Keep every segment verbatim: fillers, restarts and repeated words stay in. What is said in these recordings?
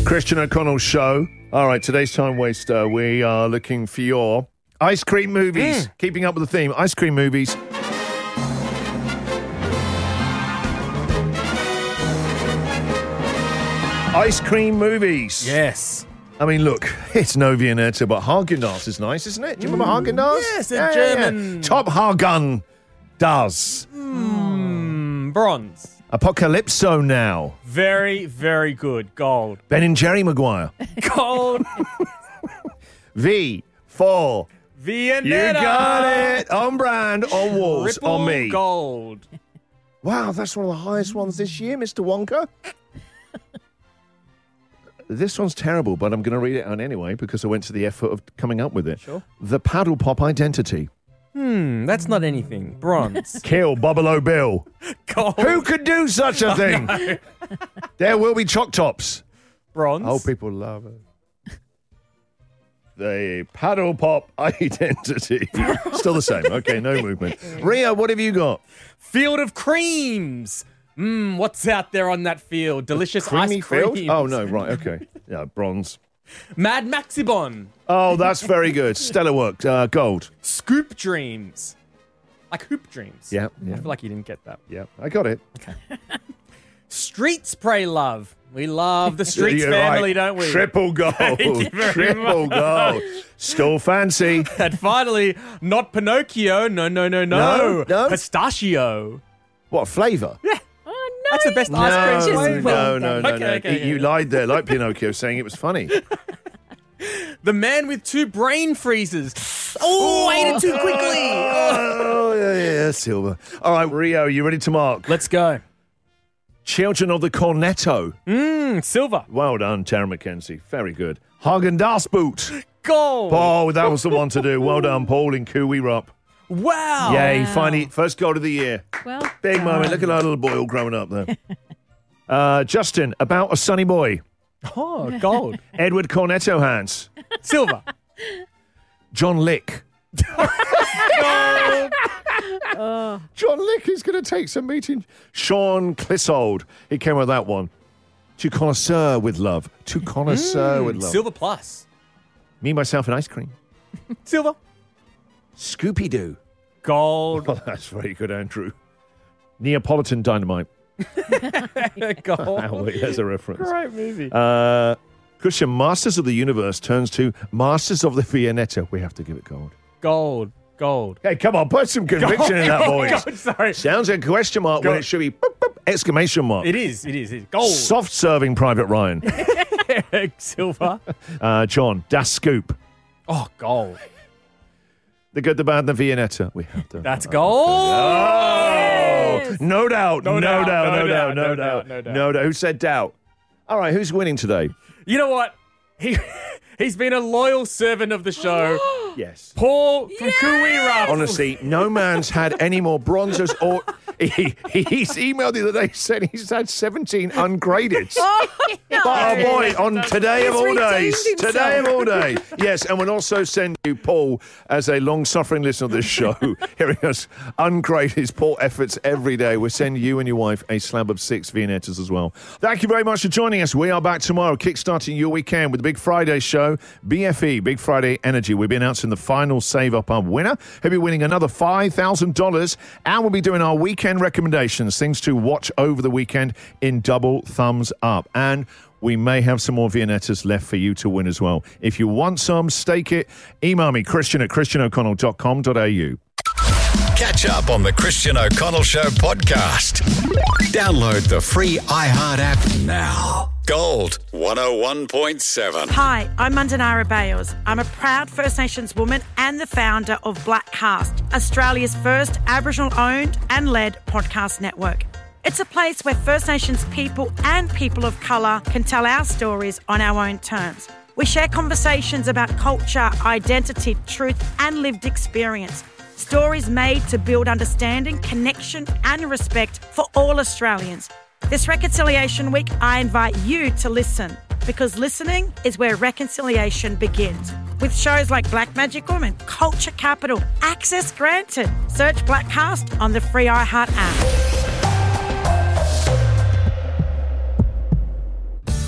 Christian O'Connell Show. All right, today's time waster. We are looking for your ice cream movies. Mm. Keeping up with the theme, ice cream movies. Ice cream movies. Yes. I mean, look, it's no Viennetta, but Haagen-Dazs is nice, isn't it? Do you remember Haagen-Dazs? Yes, a yeah, German. Yeah. Top Hagen does. Mm, bronze. Apocalypso Now. Very, very good. Gold. Ben and Jerry Maguire. Gold. V for Viennetta. You got it. On brand, on walls, Triple on me. Gold. Wow, that's one of the highest ones this year, Mister Wonka. This one's terrible, but I'm going to read it out anyway because I went to the effort of coming up with it. Sure. The Paddle Pop Identity. Hmm, that's not anything. Bronze. Kill Buffalo Bill. Gold. Who could do such a thing? No. There will be Choc Tops. Bronze. Oh, people love it. The Paddle Pop Identity. Still the same. Okay, no movement. Ria, what have you got? Field of Creams. Mmm, what's out there on that field? Delicious Creamy ice cream. field? Oh, no, right, okay. Yeah, bronze. Mad Maxibon. Oh, that's very good. Stellar work. Uh, gold. Scoop Dreams. Like Hoop Dreams. Yeah, yeah. I feel like you didn't get that. Yeah, I got it. Okay. Streets Pray Love. We love the Streets You're family, right. don't we? Triple gold. Thank you very Triple much. gold. Still fancy. And finally, not Pinocchio. No, no, no, no. No, no. Pistachio. What, flavour? Yeah. Oh, no. That's the best No, ice cream no, flavour. no, no, no. Okay, no. okay, You okay. lied there, like Pinocchio, saying it was funny. The Man with Two Brain Freezes. Oh, I ate it too quickly. Oh, yeah, yeah, Silver. All right, Rio, you ready to mark? Let's go. Children of the Cornetto. Mmm, silver. Well done, Tara McKenzie. Very good. Haagen-Dazs boot. Gold. Oh, that was the one to do. Well done, Paul in Cooey Rup. Wow. Yay, finally, first goal of the year. Well Big done. moment. Look at our little boy all growing up there. uh, Justin, About a Sunny Boy. Oh, gold. Edward Cornetto hands. Silver. John Lick. Oh. John Lick is going to take some meeting. Sean Clissold. He came with that one. To connoisseur with love. To connoisseur Mm, with love. Silver plus. Me, myself, and ice cream. Silver. Scooby-Doo. Gold. Oh, that's very good, Andrew. Neapolitan Dynamite. Gold. Oh, wait, there's a reference. Great movie. Uh, Christian, Masters of the Universe turns to Masters of the Viennetta. We have to give it gold. Gold. Gold. Hey, come on, put some conviction in that voice. Gold, sorry. Sounds like a question mark when Gold. it should be boop, boop, exclamation mark. It is. It is. It is. Gold. Soft-serving Private Ryan. Silver. Uh, John, Das Scoop. Oh, gold. The Good, the Bad, and the Viennetta. We have to. That's gold. Oh, no doubt, no, No doubt, doubt, no no doubt, doubt, no no doubt, doubt, no doubt. no doubt. Who said doubt? All right, who's winning today? You know what? He he's been a loyal servant of the show. Yes. Paul from Cooey Rup. Honestly, no man's had any more bronzes or... He, he's emailed the other day saying he's had seventeen ungraded. Oh, no. But oh boy, on today of He's all redeemed days, himself. today of all day. Yes, and we'll also send you, Paul, as a long-suffering listener of this show, hearing us ungrade his poor efforts every day. We'll send you and your wife a slab of six Viennettas as well. Thank you very much for joining us. We are back tomorrow, kickstarting your weekend with the Big Friday show, B F E, Big Friday Energy. We'll be announcing the final Save Up Our winner. He'll be winning another five thousand dollars, and we'll be doing our weekend recommendations, things to watch over the weekend in double thumbs up. And we may have some more Viennettas left for you to win as well. If you want some, stake it. Email me, Christian at christian o'connell dot com dot a u. Catch up on the Christian O'Connell Show podcast. Download the free iHeart app now. Gold one oh one point seven. Hi, I'm Mandanara Bales. I'm a proud First Nations woman and the founder of Black Cast, Australia's first Aboriginal-owned and led podcast network. It's a place where First Nations people and people of colour can tell our stories on our own terms. We share conversations about culture, identity, truth and lived experience. Stories made to build understanding, connection and respect for all Australians. This Reconciliation Week, I invite you to listen, because listening is where reconciliation begins. With shows like Black Magic Woman, Culture Capital, Access Granted. Search Black Cast on the free iHeart app.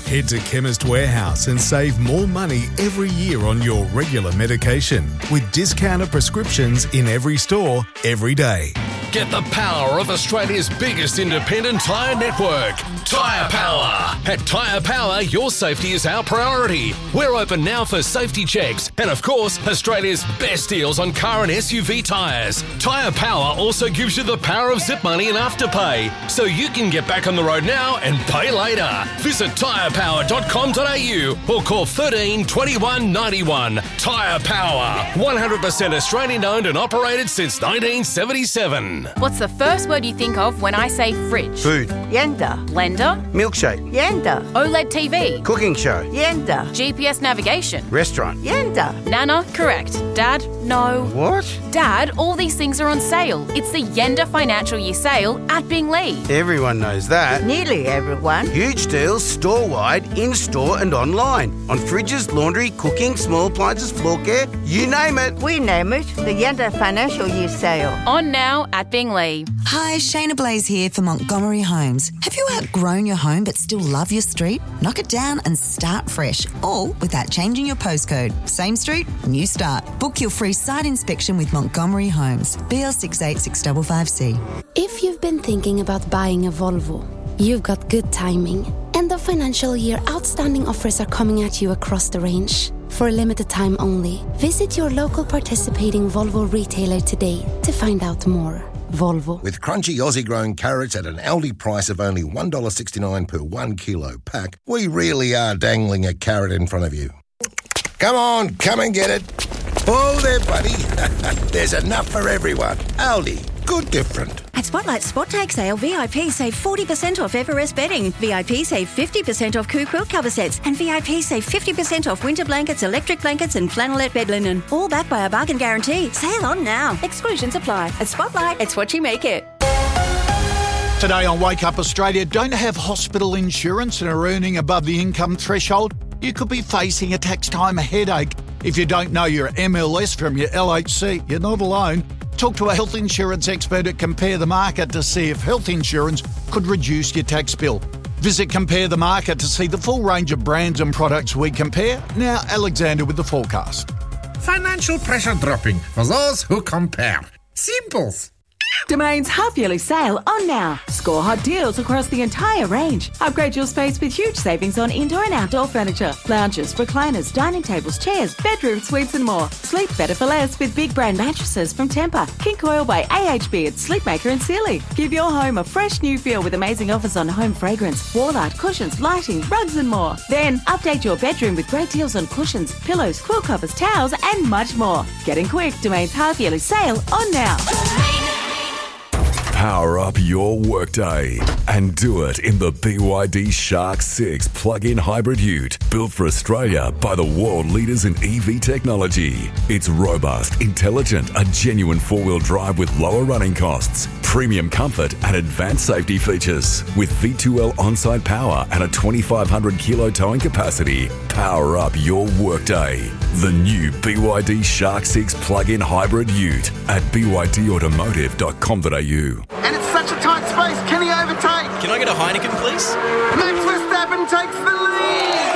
Head to Chemist Warehouse and save more money every year on your regular medication with discounted prescriptions in every store, every day. Get the power of Australia's biggest independent tyre network, Tyre Power. At Tyre Power, your safety is our priority. We're open now for safety checks and, of course, Australia's best deals on car and S U V tyres. Tyre Power also gives you the power of zip money and afterpay, so you can get back on the road now and pay later. Visit tyre power dot com dot a u or call thirteen twenty-one ninety-one. Tyre Power, one hundred percent Australian owned and operated since nineteen seventy-seven. What's the first word you think of when I say fridge? Food. Yenda. Blender. Milkshake. Yenda. OLED T V. Cooking show. Yenda. G P S navigation. Restaurant. Yenda. Nana, correct. Dad, no. What? Dad, all these things are on sale. It's the Yenda Financial Year Sale at Binglee. Everyone knows that. Nearly everyone. Huge deals store-wide, in-store and online. On fridges, laundry, cooking, small appliances, floor care, you name it. We name it the Yenda Financial Year Sale. On now at Binglee. Hi, Shayna Blaze here for Montgomery Homes. Have you outgrown your home but still love your street? Knock it down and start fresh, all without changing your postcode. Same street, new start. Book your free site inspection with Montgomery Homes. B L six eight six five five C. If you've been thinking about buying a Volvo, you've got good timing. End of financial year outstanding offers are coming at you across the range. For a limited time only, visit your local participating Volvo retailer today to find out more. Volvo. With crunchy Aussie-grown carrots at an Aldi price of only one dollar sixty-nine per one kilo pack, we really are dangling a carrot in front of you. Come on, come and get it. Oh, there, buddy. There's enough for everyone. Aldi. Good different. At Spotlight Spot Tag Sale, V I P save forty percent off Everest bedding. V I P save fifty percent off Coo quilt cover sets. And V I P save fifty percent off winter blankets, electric blankets and flannelette bed linen. All backed by a bargain guarantee. Sale on now. Exclusions apply. At Spotlight, it's what you make it. Today on Wake Up Australia, don't have hospital insurance and are earning above the income threshold? You could be facing a tax time headache. If you don't know your M L S from your L H C, you're not alone. Talk to a health insurance expert at Compare the Market to see if health insurance could reduce your tax bill. Visit Compare the Market to see the full range of brands and products we compare. Now, Alexander with the forecast. Financial pressure dropping for those who compare. Simples. Domain's half-yearly sale on now. Score hot deals across the entire range. Upgrade your space with huge savings on indoor and outdoor furniture, lounges, recliners, dining tables, chairs, bedroom suites and more. Sleep better for less with big brand mattresses from Tempur, King Coil by A H B at Sleepmaker and Sealy. Give your home a fresh new feel with amazing offers on home fragrance, wall art, cushions, lighting, rugs and more. Then update your bedroom with great deals on cushions, pillows, quilt covers, towels and much more. Getting quick, Domain's half-yearly sale on now. Power up your workday and do it in the B Y D Shark six plug-in hybrid ute, built for Australia by the world leaders in E V technology. It's robust, intelligent, a genuine four-wheel drive with lower running costs, premium comfort and advanced safety features. With V two L on-site power and a twenty-five hundred kilo towing capacity, power up your workday. The new B Y D Shark six plug-in hybrid ute at b y d automotive dot com dot a u. And it's such a tight space. Can he overtake? Can I get a Heineken, please? Max Verstappen takes the lead.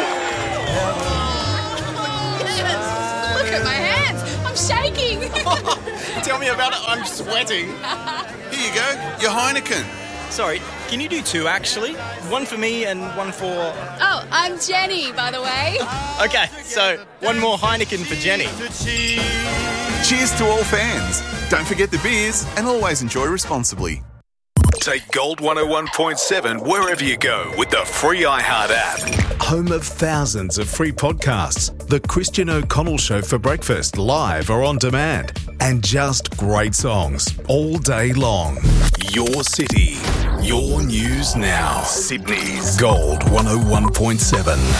Yes. Look at my hands. I'm shaking. Tell me about it. I'm sweating. Here you go. Your Heineken. Sorry, can you do two, actually? One for me and one for... Oh, I'm Jenny, by the way. Okay, so one more Heineken for Jenny. Cheers to all fans. Don't forget the beers and always enjoy responsibly. Take Gold one oh one point seven wherever you go with the free iHeart app. Home of thousands of free podcasts. The Christian O'Connell Show for breakfast, live or on demand. And just great songs all day long. Your city, your news now. Sydney's Gold one oh one point seven.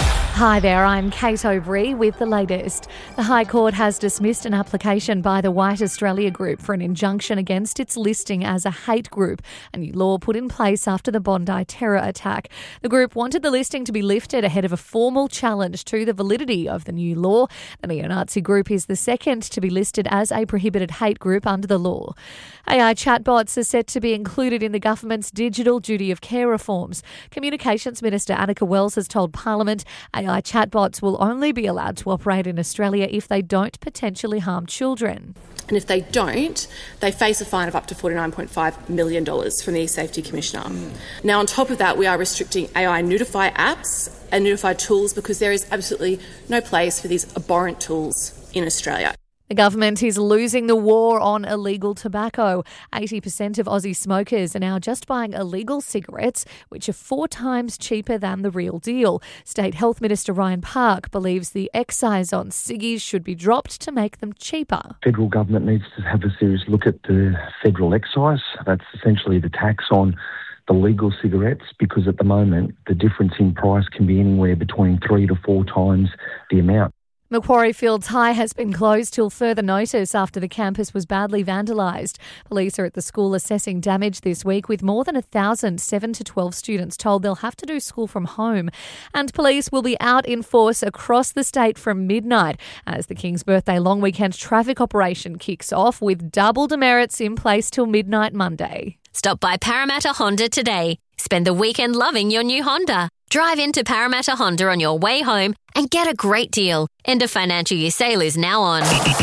Hi there, I'm Kate O'Brien with the latest. The High Court has dismissed an application by the White Australia Group for an injunction against its listing as a hate group, a new law put in place after the Bondi terror attack. The group wanted the listing to be lifted ahead of a formal challenge to the validity of the new law. The neo-Nazi group is the second to be listed as a prohibited hate group under the law. A I chatbots are set to be included in the government's digital duty of care reforms. Communications Minister Annika Wells has told Parliament A I chatbots will only be allowed to operate in Australia if they don't potentially harm children. And if they don't, they face a fine of up to forty-nine point five million dollars from the E-Safety Commissioner. Mm. Now, on top of that, we are restricting A I Notify apps and Notify tools because there is absolutely no place for these abhorrent tools in Australia. The government is losing the war on illegal tobacco. eighty percent of Aussie smokers are now just buying illegal cigarettes, which are four times cheaper than the real deal. State Health Minister Ryan Park believes the excise on ciggies should be dropped to make them cheaper. Federal government needs to have a serious look at the federal excise. That's essentially the tax on the legal cigarettes, because at the moment the difference in price can be anywhere between three to four times the amount. Macquarie Fields High has been closed till further notice after the campus was badly vandalised. Police are at the school assessing damage this week, with more than one thousand seven to twelve students told they'll have to do school from home. And police will be out in force across the state from midnight as the King's Birthday long weekend traffic operation kicks off, with double demerits in place till midnight Monday. Stop by Parramatta Honda today. Spend the weekend loving your new Honda. Drive into Parramatta Honda on your way home and get a great deal. End of financial year sale is now on.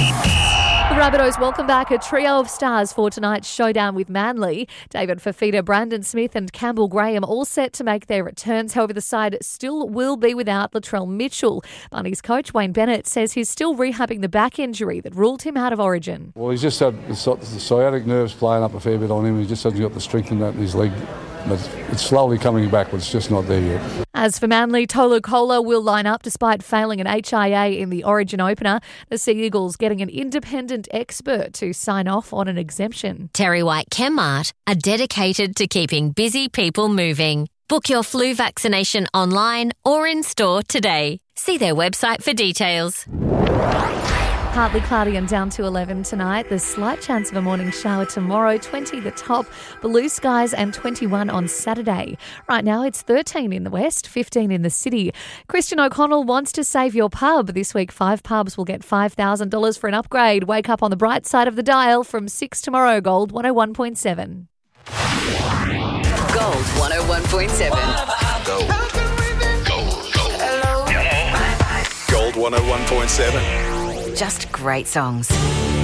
The Rabbitohs welcome back a trio of stars for tonight's showdown with Manly. David Fafita, Brandon Smith and Campbell Graham all set to make their returns. However, the side still will be without Latrell Mitchell. Bunnies coach Wayne Bennett says he's still rehabbing the back injury that ruled him out of Origin. Well, he's just had the sciatic nerves playing up a fair bit on him. He just hasn't got the strength in that in his leg. But it's slowly coming back, but it's just not there yet. As for Manly, Tolu Kola will line up despite failing an H I A in the Origin opener. The Sea Eagles getting an independent expert to sign off on an exemption. Terry White Chemmart are dedicated to keeping busy people moving. Book your flu vaccination online or in store today. See their website for details. Partly cloudy and down to eleven tonight. There's slight chance of a morning shower tomorrow, twenty the top, blue skies and twenty-one on Saturday. Right now it's thirteen in the west, fifteen in the city. Christian O'Connell wants to save your pub. This week five pubs will get five thousand dollars for an upgrade. Wake up on the bright side of the dial from six tomorrow. Gold one oh one point seven. Gold one oh one point seven. Gold. Gold. Gold. Gold one oh one point seven. Just great songs.